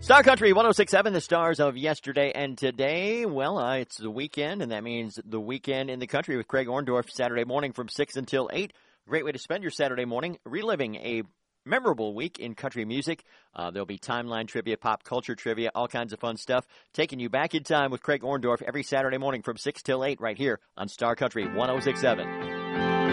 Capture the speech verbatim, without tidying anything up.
Star Country one oh six point seven, the stars of yesterday and today. Well, uh, it's the weekend, and that means the weekend in the country with Craig Orndorff Saturday morning from six until eight. Great way to spend your Saturday morning, reliving a memorable week in country music. Uh, there'll be timeline trivia, pop culture trivia, all kinds of fun stuff. Taking you back in time with Craig Orndorff every Saturday morning from six till eight right here on Star Country one oh six point seven.